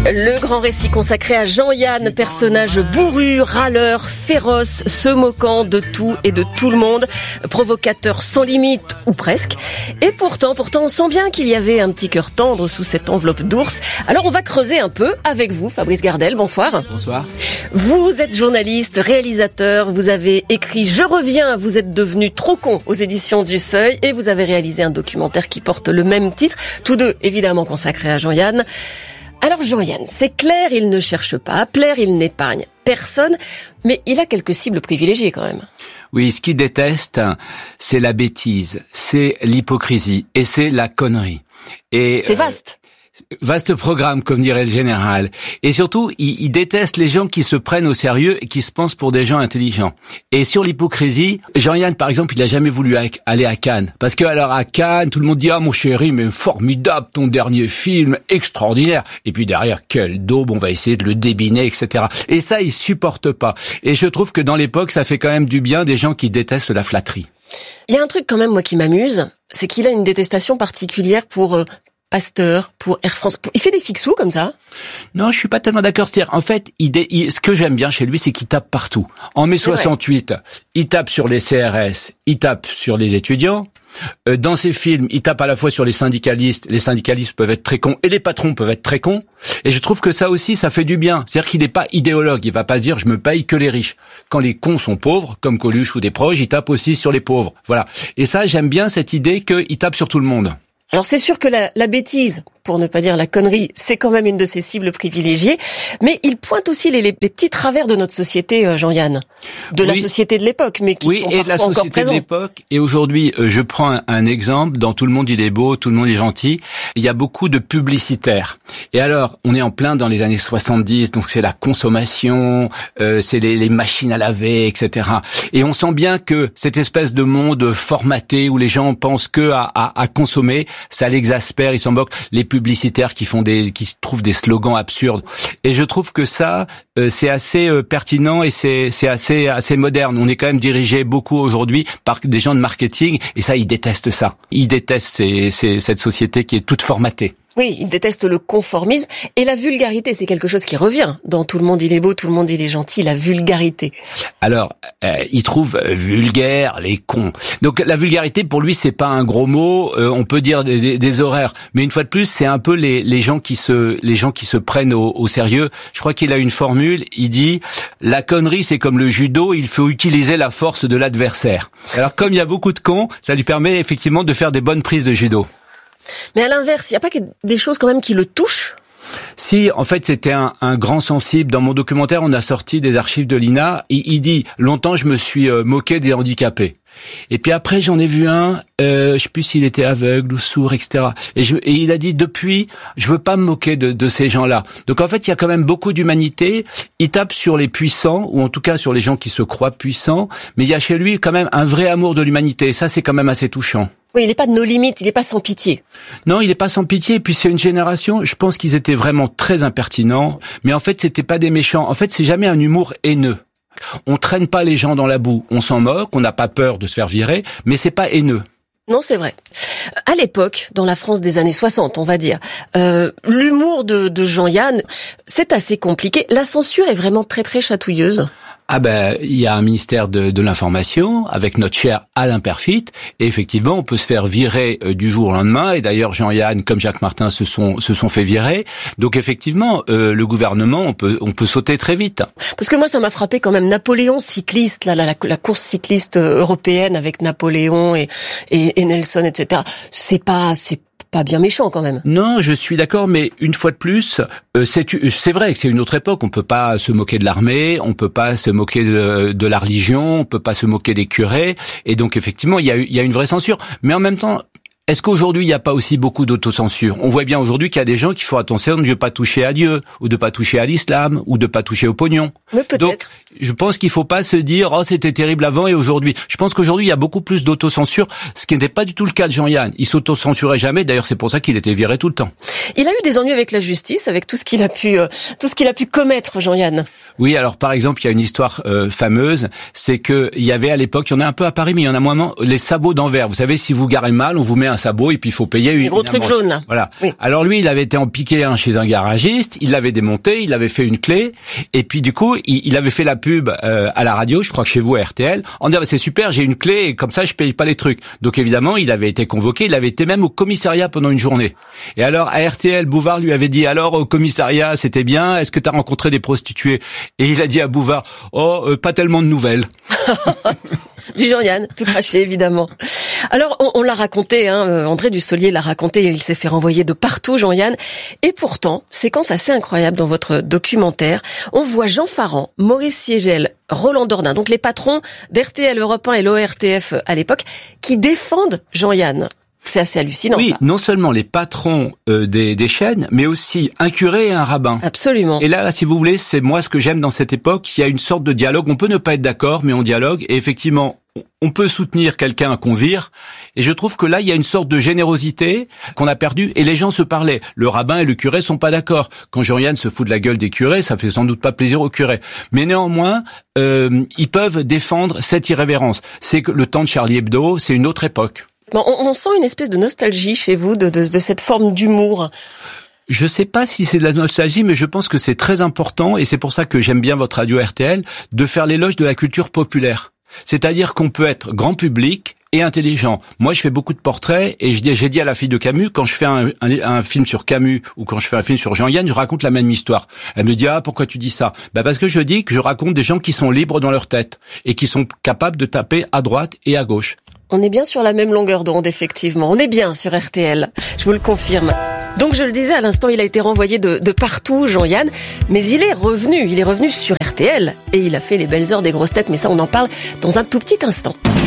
Le grand récit consacré à Jean-Yann, personnage bourru, râleur, féroce, se moquant de tout et de tout le monde, provocateur sans limite, ou presque. Et pourtant, on sent bien qu'il y avait un petit cœur tendre sous cette enveloppe d'ours. Alors on va creuser un peu avec vous, Fabrice Gardel, bonsoir. Bonsoir. Vous êtes journaliste, réalisateur, vous avez écrit « Je reviens, vous êtes devenu trop con » aux éditions du Seuil et vous avez réalisé un documentaire qui porte le même titre, tous deux évidemment consacrés à Jean-Yann. Alors Jean-Yann, c'est clair, il ne cherche pas à plaire, il n'épargne personne, mais il a quelques cibles privilégiées quand même. Oui, ce qu'il déteste, c'est la bêtise, c'est l'hypocrisie et c'est la connerie. Et c'est vaste. Vaste programme, comme dirait le général. Et surtout, il déteste les gens qui se prennent au sérieux et qui se pensent pour des gens intelligents. Et sur l'hypocrisie, Jean-Yann, par exemple, il a jamais voulu aller à Cannes. Parce que alors à Cannes, tout le monde dit « Ah mon chéri, mais formidable, ton dernier film, extraordinaire !» Et puis derrière, quel daube, on va essayer de le débiner, etc. Et ça, il supporte pas. Et je trouve que dans l'époque, ça fait quand même du bien des gens qui détestent la flatterie. Il y a un truc quand même, moi, qui m'amuse, c'est qu'il a une détestation particulière pour... Pasteur, pour Air France. Il fait des fixous comme ça? Non, je suis pas tellement d'accord. C'est-à-dire, en fait, ce que j'aime bien chez lui, c'est qu'il tape partout. En mai 68, il tape sur les CRS, il tape sur les étudiants. Dans ses films, il tape à la fois sur les syndicalistes. Les syndicalistes peuvent être très cons et les patrons peuvent être très cons. Et je trouve que ça aussi, ça fait du bien. C'est-à-dire qu'il n'est pas idéologue. Il va pas se dire, je me paye que les riches. Quand les cons sont pauvres, comme Coluche ou Desproges, il tape aussi sur les pauvres. Voilà. Et ça, j'aime bien cette idée qu'il tape sur tout le monde. Alors c'est sûr que la bêtise, pour ne pas dire la connerie, c'est quand même une de ses cibles privilégiées, mais il pointe aussi les petits travers de notre société, Jean-Yann, de la société de l'époque, mais qui sont parfois encore présents. Oui, et de la société de l'époque. Et aujourd'hui, je prends un exemple, dans Tout le monde il est beau, tout le monde est gentil, il y a beaucoup de publicitaires. Et alors, on est en plein dans les années 70, donc c'est la consommation, c'est les machines à laver, etc. Et on sent bien que cette espèce de monde formaté où les gens pensent que à consommer, ça l'exaspère, ils s'en moquent. Les publicitaires qui trouvent des slogans absurdes. Et je trouve que ça, c'est assez pertinent et c'est assez moderne. On est quand même dirigé beaucoup aujourd'hui par des gens de marketing et ça, ils détestent ça. Ils détestent cette société qui est toute formatée. Oui, il déteste le conformisme et la vulgarité, c'est quelque chose qui revient dans Tout le monde il est beau, tout le monde il est gentil, la vulgarité. Alors, il trouve vulgaire les cons. Donc la vulgarité pour lui c'est pas un gros mot, on peut dire des horaires, mais une fois de plus, c'est un peu les gens qui se prennent au sérieux. Je crois qu'il a une formule, il dit la connerie c'est comme le judo, il faut utiliser la force de l'adversaire. Alors comme il y a beaucoup de cons, ça lui permet effectivement de faire des bonnes prises de judo. Mais à l'inverse, il n'y a pas des choses quand même qui le touchent? Si, en fait, c'était un grand sensible. Dans mon documentaire, on a sorti des archives de l'INA. Il dit, longtemps, je me suis moqué des handicapés. Et puis après, j'en ai vu un, je sais plus s'il était aveugle ou sourd, etc. Et il a dit, depuis, je veux pas me moquer de ces gens-là. Donc en fait, il y a quand même beaucoup d'humanité. Il tape sur les puissants, ou en tout cas sur les gens qui se croient puissants. Mais il y a chez lui quand même un vrai amour de l'humanité. Et ça, c'est quand même assez touchant. Oui, il n'est pas de nos limites, il n'est pas sans pitié. Non, il n'est pas sans pitié. Et puis c'est une génération, je pense qu'ils étaient vraiment très impertinents. Mais en fait, c'était pas des méchants. En fait, c'est jamais un humour haineux. On traîne pas les gens dans la boue. On s'en moque, on n'a pas peur de se faire virer, mais c'est pas haineux. Non, c'est vrai. À l'époque, dans la France des années 60, on va dire, l'humour de Jean-Yann, c'est assez compliqué. La censure est vraiment très très chatouilleuse. Ah ben, il y a un ministère de l'information avec notre cher Alain Peyrefitte et effectivement, on peut se faire virer du jour au lendemain et d'ailleurs Jean-Yann comme Jacques Martin se sont fait virer. Donc effectivement, le gouvernement, on peut sauter très vite. Parce que moi ça m'a frappé quand même Napoléon cycliste, la course cycliste européenne avec Napoléon et Nelson, etc. C'est pas bien méchant quand même. Non, je suis d'accord, mais une fois de plus, c'est vrai que c'est une autre époque. On peut pas se moquer de l'armée, on peut pas se moquer de la religion, on peut pas se moquer des curés, et donc effectivement, il y a une vraie censure. Mais en même temps, est-ce qu'aujourd'hui, il n'y a pas aussi beaucoup d'autocensure? On voit bien aujourd'hui qu'il y a des gens qui font attention de ne pas toucher à Dieu, ou de pas toucher à l'islam, ou de pas toucher au pognon. Mais peut-être. Donc, je pense qu'il faut pas se dire, oh, c'était terrible avant et aujourd'hui. Je pense qu'aujourd'hui, il y a beaucoup plus d'autocensure, ce qui n'était pas du tout le cas de Jean-Yann. Il s'autocensurait jamais. D'ailleurs, c'est pour ça qu'il était viré tout le temps. Il a eu des ennuis avec la justice, avec tout ce qu'il a pu commettre, Jean-Yann. Oui, alors par exemple, il y a une histoire fameuse, c'est que il y avait à l'époque, il y en a un peu à Paris, mais il y en a moins, les sabots d'Anvers. Vous savez, si vous garez mal, on vous met un sabot et puis il faut payer une gros truc jaune là. Voilà. Oui. Alors lui, il avait été en piqué un chez un garagiste, il l'avait démonté, il avait fait une clé, et puis du coup, il avait fait la pub à la radio, je crois que chez vous à RTL, en disant c'est super, j'ai une clé et comme ça je paye pas les trucs. Donc évidemment, il avait été convoqué, il avait été même au commissariat pendant une journée. Et alors à RTL, Bouvard lui avait dit alors au commissariat, c'était bien, est-ce que tu as rencontré des prostituées? Et il a dit à Bouvard, pas tellement de nouvelles. Du Jean-Yann, tout craché évidemment. Alors on l'a raconté, André Dussolier l'a raconté, il s'est fait renvoyer de partout Jean-Yann. Et pourtant, séquence assez incroyable dans votre documentaire, on voit Jean Farand, Maurice Siegel, Roland Dordain, donc les patrons d'RTL Europe 1 et l'ORTF à l'époque, qui défendent Jean-Yann. C'est assez hallucinant. Oui, ça. Non seulement les patrons des chaînes, mais aussi un curé et un rabbin. Absolument. Et là, si vous voulez, c'est moi ce que j'aime dans cette époque. Il y a une sorte de dialogue. On peut ne pas être d'accord, mais on dialogue. Et effectivement, on peut soutenir quelqu'un qu'on vire. Et je trouve que là, il y a une sorte de générosité qu'on a perdue. Et les gens se parlaient. Le rabbin et le curé sont pas d'accord. Quand Jean-Yann se fout de la gueule des curés, ça fait sans doute pas plaisir aux curés. Mais néanmoins, ils peuvent défendre cette irrévérence. C'est que le temps de Charlie Hebdo, c'est une autre époque. Bon, on sent une espèce de nostalgie chez vous de cette forme d'humour. Je sais pas si c'est de la nostalgie, mais je pense que c'est très important, et c'est pour ça que j'aime bien votre radio RTL, de faire l'éloge de la culture populaire. C'est-à-dire qu'on peut être grand public et intelligent. Moi, je fais beaucoup de portraits, et j'ai dit à la fille de Camus, quand je fais un film sur Camus, ou quand je fais un film sur Jean-Yann, je raconte la même histoire. Elle me dit, pourquoi tu dis ça? Parce que je dis que je raconte des gens qui sont libres dans leur tête, et qui sont capables de taper à droite et à gauche. On est bien sur la même longueur d'onde, effectivement. On est bien sur RTL, je vous le confirme. Donc je le disais à l'instant, il a été renvoyé de partout, Jean-Yann, mais il est revenu sur RTL, et il a fait les belles heures des grosses têtes, mais ça on en parle dans un tout petit instant.